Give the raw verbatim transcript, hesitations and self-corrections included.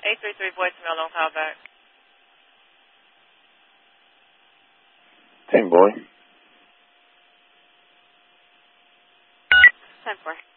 eight three three voicemail, don't call back. ten, boy. ten four.